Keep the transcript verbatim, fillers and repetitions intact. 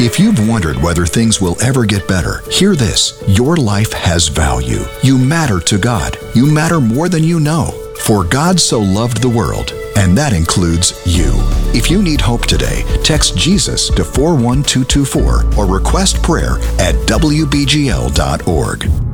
If you've wondered whether things will ever get better, hear this. Your life has value. You matter to God. You matter more than you know. For God so loved the world, and that includes you. If you need hope today, text Jesus to four one two two four or request prayer at W B G L dot org.